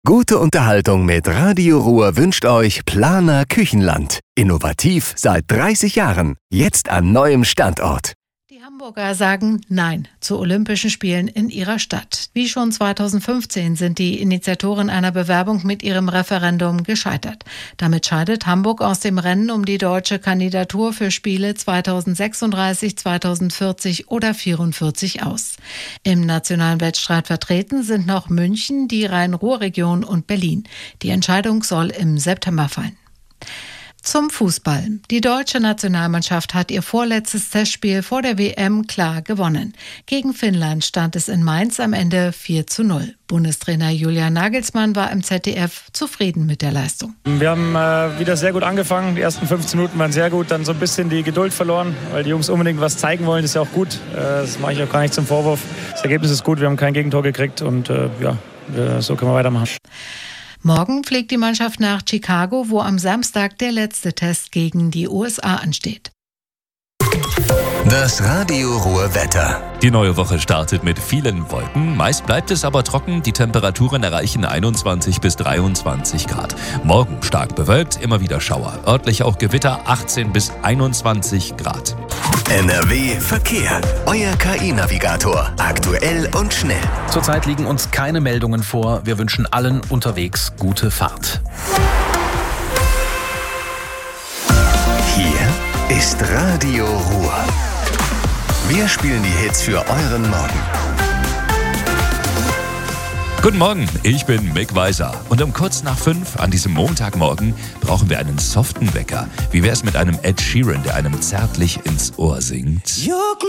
Gute Unterhaltung mit Radio Ruhr wünscht euch Planer Küchenland. Innovativ seit 30 Jahren. Jetzt an neuem Standort. Die Hamburger sagen Nein zu Olympischen Spielen in ihrer Stadt. Wie schon 2015 sind die Initiatoren einer Bewerbung mit ihrem Referendum gescheitert. Damit scheidet Hamburg aus dem Rennen um die deutsche Kandidatur für Spiele 2036, 2040 oder 44 aus. Im nationalen Wettstreit vertreten sind noch München, die Rhein-Ruhr-Region und Berlin. Die Entscheidung soll im September fallen. Zum Fußball. Die deutsche Nationalmannschaft hat ihr vorletztes Testspiel vor der WM klar gewonnen. Gegen Finnland stand es in Mainz am Ende 4:0. Bundestrainer Julian Nagelsmann war im ZDF zufrieden mit der Leistung. Wir haben wieder sehr gut angefangen. Die ersten 15 Minuten waren sehr gut, dann so ein bisschen die Geduld verloren, weil die Jungs unbedingt was zeigen wollen. Das ist ja auch gut. Das mache ich auch gar nicht zum Vorwurf. Das Ergebnis ist gut, wir haben kein Gegentor gekriegt und so können wir weitermachen. Morgen fliegt die Mannschaft nach Chicago, wo am Samstag der letzte Test gegen die USA ansteht. Das Radio Ruhr Wetter. Die neue Woche startet mit vielen Wolken. Meist bleibt es aber trocken. Die Temperaturen erreichen 21 bis 23 Grad. Morgen stark bewölkt, immer wieder Schauer. Örtlich auch Gewitter, 18 bis 21 Grad. NRW Verkehr. Euer KI-Navigator. Aktuell und schnell. Zurzeit liegen uns keine Meldungen vor. Wir wünschen allen unterwegs gute Fahrt. Hier ist Radio Ruhr. Wir spielen die Hits für euren Morgen. Guten Morgen, ich bin Mick Weiser. Und um kurz nach 5 an diesem Montagmorgen brauchen wir einen soften Wecker. Wie wär's mit einem Ed Sheeran, der einem zärtlich ins Ohr singt?